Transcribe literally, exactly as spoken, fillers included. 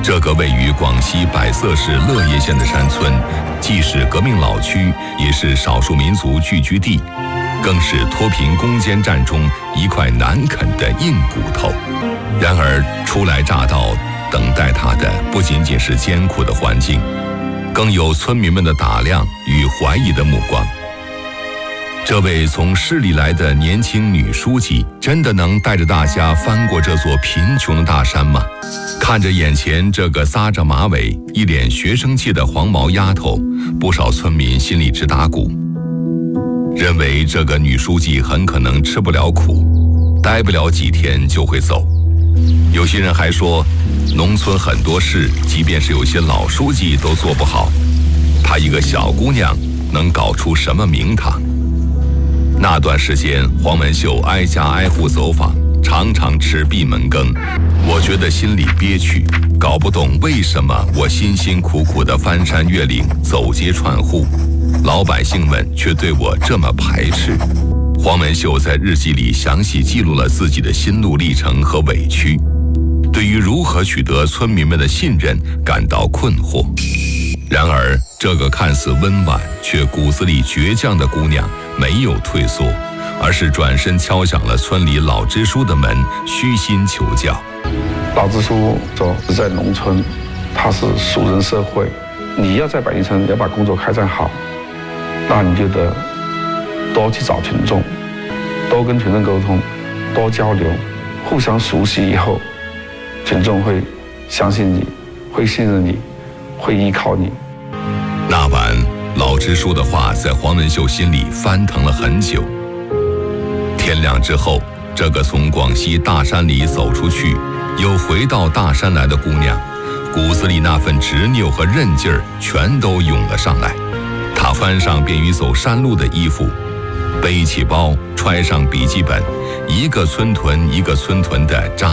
这个位于广西百色市乐业县的山村，既是革命老区，也是少数民族聚居地，更是脱贫攻坚战中一块难啃的硬骨头。然而，初来乍到，等待他的不仅仅是艰苦的环境，更有村民们的打量与怀疑的目光。这位从市里来的年轻女书记，真的能带着大家翻过这座贫穷的大山吗？看着眼前这个撒着马尾、一脸学生气的黄毛丫头，不少村民心里直打鼓，认为这个女书记很可能吃不了苦，待不了几天就会走。有些人还说，农村很多事，即便是有些老书记都做不好，她一个小姑娘能搞出什么名堂？那段时间，黄文秀挨家挨户走访，常常吃闭门羹。我觉得心里憋屈，搞不懂为什么我辛辛苦苦的翻山越岭、走街串户，老百姓们却对我这么排斥。黄文秀在日记里详细记录了自己的心路历程和委屈，对于如何取得村民们的信任感到困惑。然而，这个看似温婉却骨子里倔强的姑娘没有退缩，而是转身敲响了村里老支书的门，虚心求教。 老支书说，在农村，它是熟人社会，你要在百姓村要把工作开展好，那你就得多去找群众，多跟群众沟通，多交流，互相熟悉以后，群众会相信你，会信任你，会依靠你。 那晚，老支书的话在黄文秀心里翻腾了很久。天亮之后，这个从广西大山里走出去，又回到大山来的姑娘，骨子里那份执拗和韧劲儿全都涌了上来。她穿上便于走山路的衣服，背起包，揣上笔记本，一个村屯一个村屯的扎